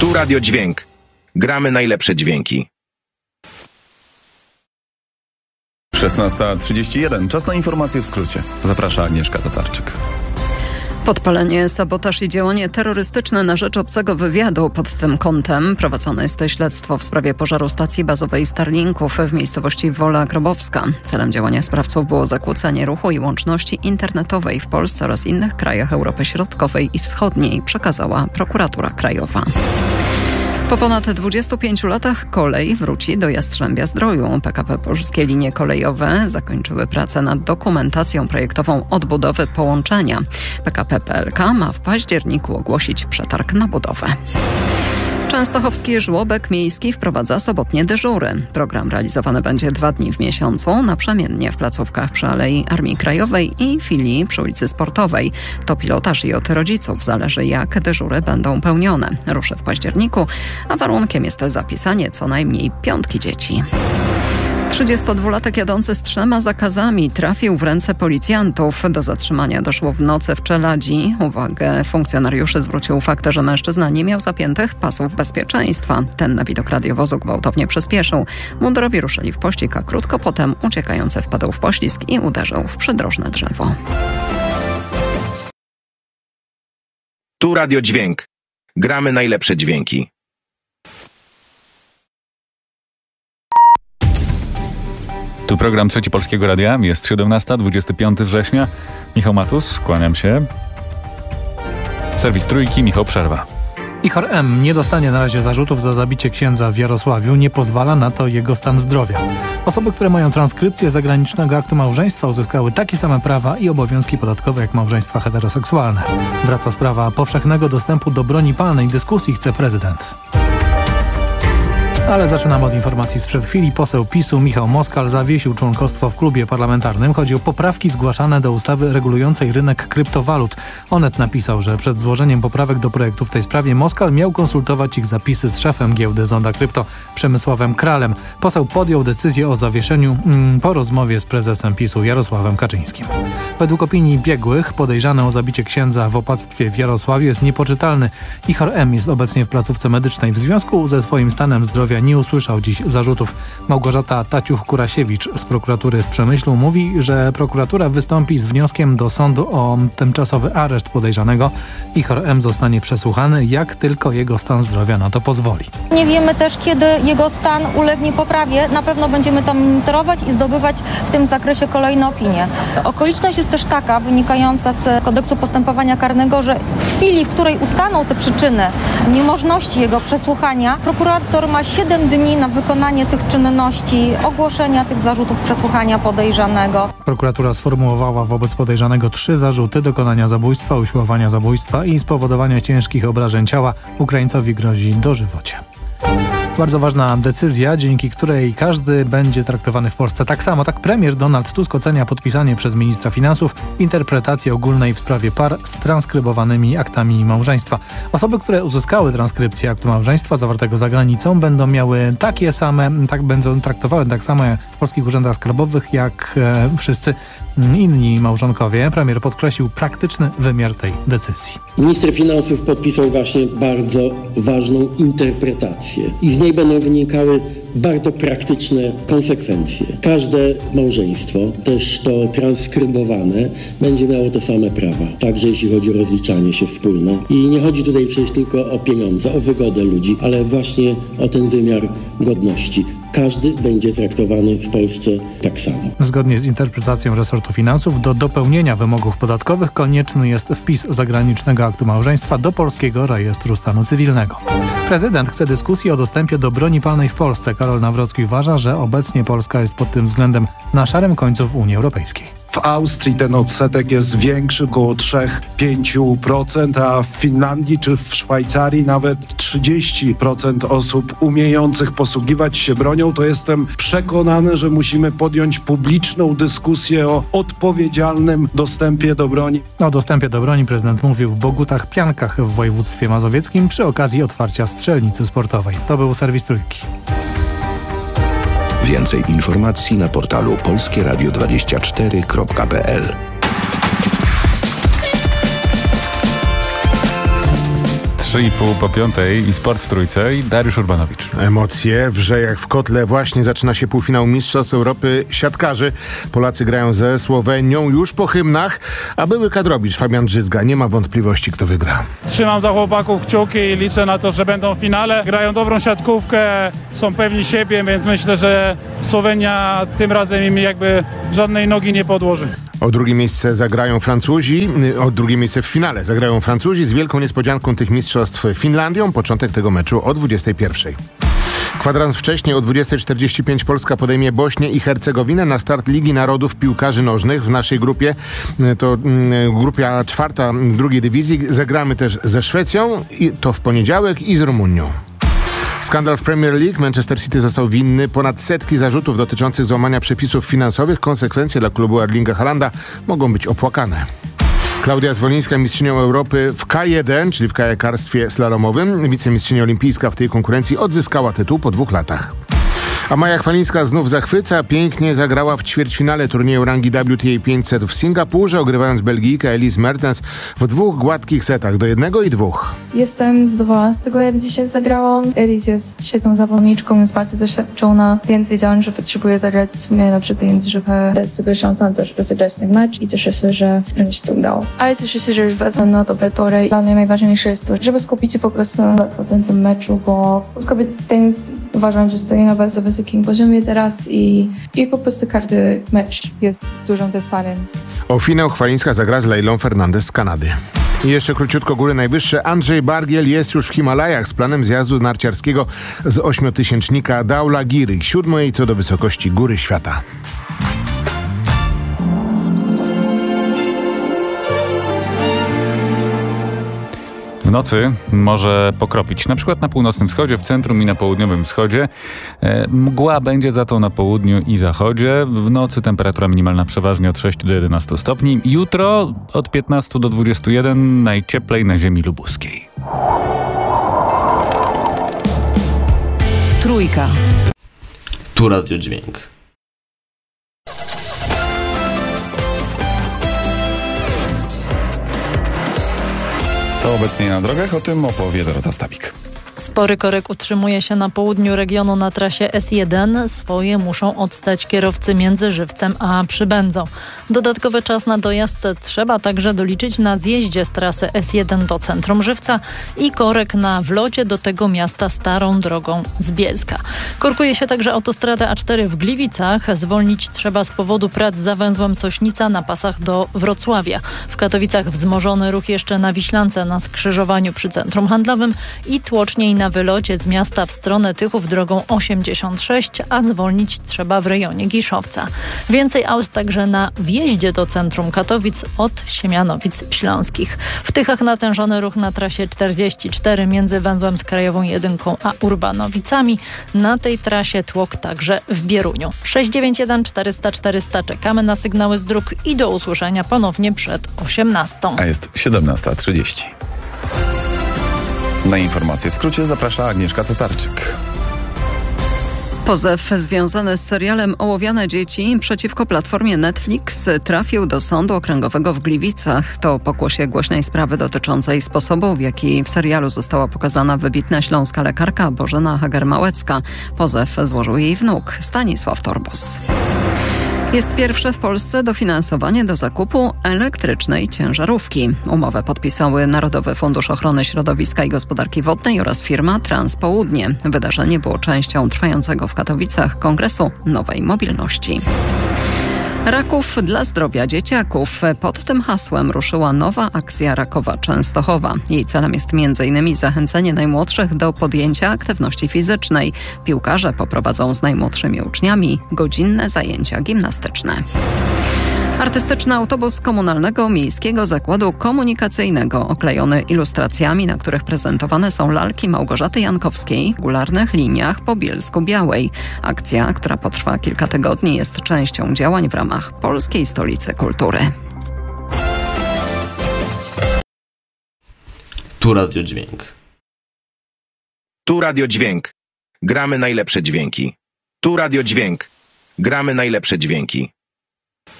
Tu Radio Dźwięk. Gramy najlepsze dźwięki. 16:31. Czas na informacje w skrócie. Zaprasza Agnieszka Tatarczyk. Podpalenie, sabotaż i działanie terrorystyczne na rzecz obcego wywiadu. Pod tym kątem prowadzone jest śledztwo w sprawie pożaru stacji bazowej Starlinków w miejscowości Wola Grobowska. Celem działania sprawców było zakłócenie ruchu i łączności internetowej w Polsce oraz innych krajach Europy Środkowej i Wschodniej, przekazała Prokuratura Krajowa. Po ponad 25 latach kolej wróci do Jastrzębia-Zdroju. PKP Polskie Linie Kolejowe zakończyły pracę nad dokumentacją projektową odbudowy połączenia. PKP PLK ma w październiku ogłosić przetarg na budowę. Częstochowski żłobek miejski wprowadza sobotnie dyżury. Program realizowany będzie 2 dni w miesiącu, naprzemiennie w placówkach przy Alei Armii Krajowej i filii przy ulicy Sportowej. To pilotaż i od rodziców zależy, jak dyżury będą pełnione. Ruszy w październiku, a warunkiem jest zapisanie co najmniej 5 dzieci. 32-latek jadący z 3 zakazami trafił w ręce policjantów. Do zatrzymania doszło w nocy w Czeladzi. Uwagę funkcjonariuszy zwrócił fakt, że mężczyzna nie miał zapiętych pasów bezpieczeństwa. Ten na widok radiowozu gwałtownie przyspieszył. Mundurowi ruszyli w pościg, a krótko potem uciekający wpadł w poślizg i uderzył w przydrożne drzewo. Tu Radio Dźwięk. Gramy najlepsze dźwięki. Tu program Trzeci Polskiego Radia. Jest 17, 25 września. Michał Matus, kłaniam się. Serwis Trójki, Michał Przerwa. Ichor M. nie dostanie na razie zarzutów za zabicie księdza w Jarosławiu. Nie pozwala na to jego stan zdrowia. Osoby, które mają transkrypcję zagranicznego aktu małżeństwa, uzyskały takie same prawa i obowiązki podatkowe jak małżeństwa heteroseksualne. Wraca sprawa powszechnego dostępu do broni palnej. Dyskusji chce prezydent. Ale zaczynamy od informacji sprzed chwili. Poseł PiS-u Michał Moskal zawiesił członkostwo w klubie parlamentarnym. Chodzi o poprawki zgłaszane do ustawy regulującej rynek kryptowalut. Onet napisał, że przed złożeniem poprawek do projektu w tej sprawie Moskal miał konsultować ich zapisy z szefem giełdy Zonda Krypto Przemysławem Kralem. Poseł podjął decyzję o zawieszeniu po rozmowie z prezesem PiS-u Jarosławem Kaczyńskim. Według opinii biegłych podejrzany o zabicie księdza w opactwie w Jarosławiu jest niepoczytalny. Ichor M. jest obecnie w placówce medycznej. W związku ze swoim stanem zdrowia nie usłyszał dziś zarzutów. Małgorzata Taciuch-Kurasiewicz z prokuratury w Przemyślu mówi, że prokuratura wystąpi z wnioskiem do sądu o tymczasowy areszt podejrzanego. Ichor M. zostanie przesłuchany, jak tylko jego stan zdrowia na to pozwoli. Nie wiemy też, kiedy jego stan ulegnie poprawie. Na pewno będziemy to monitorować i zdobywać w tym zakresie kolejne opinie. Okoliczność jest też taka, wynikająca z kodeksu postępowania karnego, że w chwili, w której ustaną te przyczyny niemożności jego przesłuchania, prokurator ma 7 dni na wykonanie tych czynności, ogłoszenia tych zarzutów, przesłuchania podejrzanego. Prokuratura sformułowała wobec podejrzanego 3 zarzuty: dokonania zabójstwa, usiłowania zabójstwa i spowodowania ciężkich obrażeń ciała. Ukraińcowi grozi dożywocie. Bardzo ważna decyzja, dzięki której każdy będzie traktowany w Polsce tak samo. Tak premier Donald Tusk ocenia podpisanie przez ministra finansów interpretacji ogólnej w sprawie par z transkrybowanymi aktami małżeństwa. Osoby, które uzyskały transkrypcję aktu małżeństwa zawartego za granicą, będą miały będą traktowane tak samo w polskich urzędach skarbowych jak wszyscy inni małżonkowie. Premier podkreślił praktyczny wymiar tej decyzji. Minister finansów podpisał właśnie bardzo ważną interpretację i z niej będą wynikały bardzo praktyczne konsekwencje. Każde małżeństwo, też to transkrybowane, będzie miało te same prawa, także jeśli chodzi o rozliczanie się wspólne. I nie chodzi tutaj przecież tylko o pieniądze, o wygodę ludzi, ale właśnie o ten wymiar godności. Każdy będzie traktowany w Polsce tak samo. Zgodnie z interpretacją resortu finansów, do dopełnienia wymogów podatkowych konieczny jest wpis zagranicznego aktu małżeństwa do polskiego rejestru stanu cywilnego. Prezydent chce dyskusji o dostępie do broni palnej w Polsce. Karol Nawrocki uważa, że obecnie Polska jest pod tym względem na szarym końcu w Unii Europejskiej. W Austrii ten odsetek jest większy, około 3-5%, a w Finlandii czy w Szwajcarii nawet 30% osób umiejących posługiwać się bronią. To jestem przekonany, że musimy podjąć publiczną dyskusję o odpowiedzialnym dostępie do broni. O dostępie do broni prezydent mówił w Bogutach-Piankach w województwie mazowieckim przy okazji otwarcia strzelnicy sportowej. To był serwis Trójki. Więcej informacji na portalu polskieradio24.pl. 3,5 po 5 i sport w trójce i Dariusz Urbanowicz. Emocje, wrze jak w kotle. Właśnie zaczyna się półfinał Mistrzostw Europy siatkarzy. Polacy grają ze Słowenią już po hymnach, a były kadrowicz Fabian Drzyzga nie ma wątpliwości, kto wygra. Trzymam za chłopaków kciuki i liczę na to, że będą w finale. Grają dobrą siatkówkę, są pewni siebie, więc myślę, że Słowenia tym razem im jakby żadnej nogi nie podłoży. O drugie miejsce w finale zagrają Francuzi z wielką niespodzianką tych mistrzostw Finlandią. Początek tego meczu o 21:00. Kwadrans wcześniej o 20:45 Polska podejmie Bośnię i Hercegowinę na start Ligi Narodów Piłkarzy Nożnych. W naszej grupie to grupa 4 drugiej dywizji. Zagramy też ze Szwecją i to w poniedziałek i z Rumunią. Skandal w Premier League. Manchester City został winny ponad setki zarzutów dotyczących złamania przepisów finansowych. Konsekwencje dla klubu Erlinga Haalanda mogą być opłakane. Klaudia Zwolińska, mistrzynią Europy w K1, czyli w kajakarstwie slalomowym. Wicemistrzyni olimpijska w tej konkurencji odzyskała tytuł po 2 latach. A Maja Chwalińska znów zachwyca. Pięknie zagrała w ćwierćfinale turnieju rangi WTA 500 w Singapurze, ogrywając Belgijkę Elise Mertens w 2 gładkich setach do 1 i 2. Jestem zadowolona z tego, jak dzisiaj zagrałam. Elise jest świetną zawodniczką, jest bardzo doświadczona, więc wiedziałam, że potrzebuje zagrać najlepszy tenis, żeby dać sobie szansę na to, żeby wygrać ten mecz i cieszę się, że mi się to udało. Ale cieszę się, że już wracam na dobre tory. Dla mnie najważniejsze jest to, żeby skupić się po prostu na nadchodzącym meczu, bo kobiety tenis uważam, że stoi na bardzo wysokim poziomie teraz i po prostu każdy mecz jest dużym wyzwaniem. O finał Chwalińska zagra z Leilą Fernandez z Kanady. I jeszcze króciutko góry najwyższe. Andrzej Bargiel jest już w Himalajach z planem zjazdu narciarskiego z 8-tysięcznika Dhaulagiri, 7. co do wysokości góry świata. W nocy może pokropić, na przykład na północnym wschodzie, w centrum i na południowym wschodzie. Mgła będzie za to na południu i zachodzie. W nocy temperatura minimalna przeważnie od 6 do 11 stopni. Jutro od 15 do 21, najcieplej na ziemi lubuskiej. Trójka. Tu Radio Dźwięk. Co obecnie na drogach? O tym opowie Dorota Stabik. Spory korek utrzymuje się na południu regionu na trasie S1. Swoje muszą odstać kierowcy między Żywcem a Przybędzą. Dodatkowy czas na dojazd trzeba także doliczyć na zjeździe z trasy S1 do centrum Żywca i korek na wlocie do tego miasta starą drogą z Bielska. Korkuje się także autostradę A4 w Gliwicach. Zwolnić trzeba z powodu prac za węzłem Sośnica na pasach do Wrocławia. W Katowicach wzmożony ruch jeszcze na Wiślance na skrzyżowaniu przy centrum handlowym i tłoczniej na wylocie z miasta w stronę Tychów drogą 86, a zwolnić trzeba w rejonie Giszowca. Więcej aut także na wjeździe do centrum Katowic od Siemianowic Śląskich. W Tychach natężony ruch na trasie 44 między węzłem z Krajową 1 a Urbanowicami. Na tej trasie tłok także w Bieruniu. 691 400 400 czekamy na sygnały z dróg i do usłyszenia ponownie przed 18. A jest 17:30. Na informacje w skrócie zaprasza Agnieszka Tatarczyk. Pozew związany z serialem Ołowiane dzieci przeciwko platformie Netflix trafił do Sądu Okręgowego w Gliwicach. To pokłosie głośnej sprawy dotyczącej sposobu, w jaki w serialu została pokazana wybitna śląska lekarka Bożena Hager-Małecka. Pozew złożył jej wnuk Stanisław Torbus. Jest pierwsze w Polsce dofinansowanie do zakupu elektrycznej ciężarówki. Umowę podpisały Narodowy Fundusz Ochrony Środowiska i Gospodarki Wodnej oraz firma Transpołudnie. Wydarzenie było częścią trwającego w Katowicach Kongresu Nowej Mobilności. Raków dla zdrowia dzieciaków. Pod tym hasłem ruszyła nowa akcja Rakowa Częstochowa. Jej celem jest m.in. zachęcenie najmłodszych do podjęcia aktywności fizycznej. Piłkarze poprowadzą z najmłodszymi uczniami godzinne zajęcia gimnastyczne. Artystyczny autobus Komunalnego Miejskiego Zakładu Komunikacyjnego oklejony ilustracjami, na których prezentowane są lalki Małgorzaty Jankowskiej w regularnych liniach po Bielsku-Białej. Akcja, która potrwa kilka tygodni, jest częścią działań w ramach Polskiej Stolicy Kultury. Tu Radio Dźwięk. Tu Radio Dźwięk. Gramy najlepsze dźwięki. Tu Radio Dźwięk. Gramy najlepsze dźwięki.